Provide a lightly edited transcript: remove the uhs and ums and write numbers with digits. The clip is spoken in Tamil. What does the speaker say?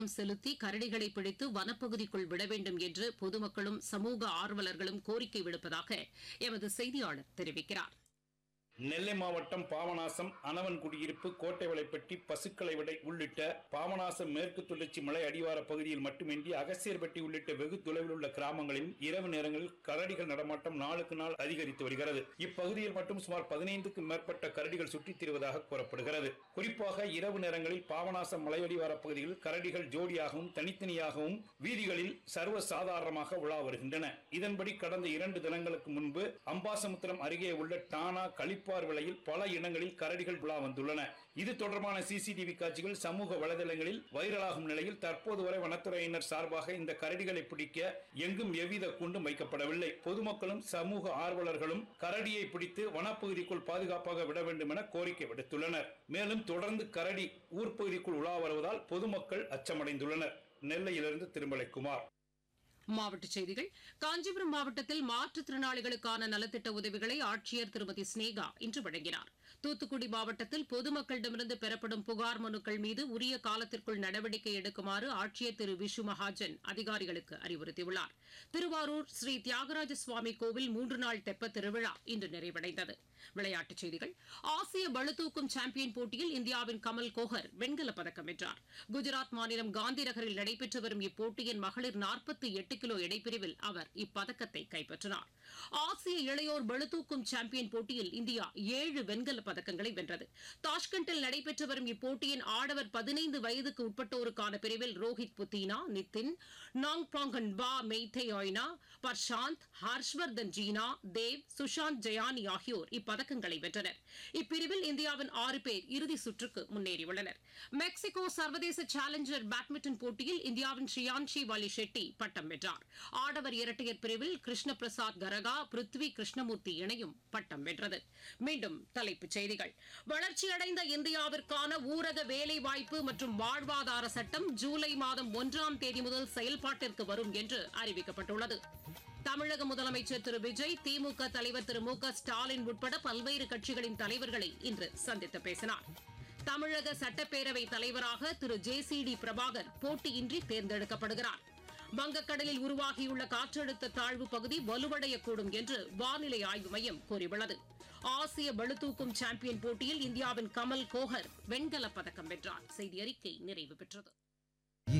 செலுத்தி கரடிகளை பிடித்து வனப்பகுதிக்குள் விட வேண்டும் என்று பொதுமக்களும் சமூக ஆர்வலர்களும் கோரிக்கை விடுப்பதாக எமது செய்தியாளர் தெரிவிக்கிறார். நெல்லை மாவட்டம் பாபநாசம், அனவன் குடியிருப்பு, கோட்டை வலைப்பட்டி, பசுக்களை விடை உள்ளிட்ட பாபநாசம் மேற்கு தொடர்ச்சி மலை அடிவார பகுதியில் மட்டுமின்றி அகசியர்பட்டி உள்ளிட்ட வெகு தொலைவில் உள்ள கிராமங்களில் இரவு நேரங்களில் கரடிகள் நடமாட்டம் நாளுக்கு நாள் அதிகரித்து வருகிறது. இப்பகுதியில் மட்டும் சுமார் 15க்கும் மேற்பட்ட கரடிகள் சுற்றித் திரிவதாக கூறப்படுகிறது. குறிப்பாக இரவு நேரங்களில் பாபநாசம் மலையடிவார பகுதியில் கரடிகள் ஜோடியாகவும் தனித்தனியாகவும் வீதிகளில் சர்வ சாதாரணமாக உலா வருகின்றன. இதன்படி கடந்த 2 தினங்களுக்கு முன்பு அம்பாசமுத்திரம் அருகே உள்ள டானா களிப்பார் விலையில் பல இடங்களில் கரடிகள் உலா வந்துள்ளன. இது தொடர்பான சிசிடிவி காட்சிகள் சமூக வலைதளங்களில் வைரலாகும் நிலையில் தற்போது வரை வனத்துறையினர் சார்பாக இந்த கரடிகளை பிடிக்க எங்கும் எவ்வித கூண்டும் வைக்கப்படவில்லை. பொதுமக்களும் சமூக ஆர்வலர்களும் கரடியை பிடித்து வனப்பகுதிக்குள் பாதுகாப்பாக விட வேண்டும் என கோரிக்கை விடுத்துள்ளனர். மேலும் தொடர்ந்து கரடி ஊர்ப்பகுதிக்குள் உலா வருவதால் பொதுமக்கள் அச்சமடைந்துள்ளனர். நெல்லையிலிருந்து திருமலைக்குமார். மாவட்டச் செய்திகள். காஞ்சிபுரம் மாவட்டத்தில் மாற்றுத்திறனாளிகளுக்கான நலத்திட்ட உதவிகளை ஆட்சியர் திருமதி ஸ்னேகா இன்று வழங்கினார். தூத்துக்குடி மாவட்டத்தில் பொதுமக்களிடமிருந்து பெறப்படும் புகார் மனுக்கள் மீது உரிய காலத்திற்குள் நடவடிக்கை எடுக்குமாறு ஆட்சியர் திரு விஷு மகாஜன் அதிகாரிகளுக்கு அறிவுறுத்தியுள்ளார். திருவாரூர் ஸ்ரீ தியாகராஜ சுவாமி கோவில் 3 நாள் தெப்ப திருவிழா இன்று நிறைவடைந்தது. விளையாட்டுச் செய்திகள். ஆசிய பளுதூக்கும் சாம்பியன் போட்டியில் இந்தியாவின் கமல் கோஹர் வெண்கலப் பதக்கம் வென்றார். குஜராத் மாநிலம் காந்தி நகரில் நடைபெற்று வரும் இப்போட்டியின் மகளிர் 48 கிலோ எடைப்பிரிவில் அவர் இப்பதக்கத்தை கைப்பற்றினார். ஆசிய இளையோர் பளுதூக்கும் சாம்பியன் போட்டியில் இந்தியா 7 வெண்கலப் பதக்கங்களை வென்றது. தாஷ்கண்டில் நடைபெற்று வரும் இப்போட்டியின் ஆடவர் 15 வயதுக்கு உட்பட்டோருக்கான பிரிவில் ரோஹித் புத்தீனா, நிதின் நாங்பாங்கன் பா மெய்தேயாய்னா, பர்ஷாந்த், ஹர்ஷ்வர்தன் ஜீனா, தேவ், சுஷாந்த் ஜயானி ஆகியோர் இப்பதக்கங்களை வென்றனர். இப்பிரிவில் இந்தியாவின் 6 பேர் இறுதிச் சுற்றுக்கு முன்னேறியுள்ளனர். மெக்சிகோ சர்வதேச சேலஞ்சர் பேட்மிண்டன் போட்டியில் இந்தியாவின் ஷியான்ஷி வாலி ஷெட்டி பட்டம் வென்றார். ஆடவர் இரட்டையர் பிரிவில் கிருஷ்ண பிரசாத் கரகா, பிருத்வி கிருஷ்ணமூர்த்தி இணையும் பட்டம் வென்றது. மீண்டும் தலைப்புச் செய்திகள். வளர்ச்சியடைந்த இந்தியாவிற்கான ஊரக வேலைவாய்ப்பு மற்றும் வாழ்வாதார சட்டம் ஜூலை மாதம் 1ஆம் தேதி முதல் செயல்பாட்டிற்கு வரும் என்று அறிவிக்கப்பட்டுள்ளது. தமிழக முதலமைச்சர் திரு விஜய், திமுக தலைவர் திரு மு க ஸ்டாலின் உட்பட பல்வேறு கட்சிகளின் தலைவர்களை இன்று சந்தித்து பேசினார். தமிழக சட்டப்பேரவை தலைவராக திரு ஜே.சி.டி. பிரபாகர் போட்டியின்றி தேர்ந்தெடுக்கப்படுகிறார். வங்கக்கடலில் உருவாகியுள்ள காற்றழுத்த தாழ்வு பகுதி வலுவடையக்கூடும் என்று வானிலை ஆய்வு மையம் கூறியுள்ளது. ஆசிய பளுதூக்கும் சாம்பியன் போட்டியில் இந்தியாவின் கமல் கோஹர் வெண்கலப் பதக்கம் வென்றார். செய்தி அறிக்கை நிறைவு பெற்றது.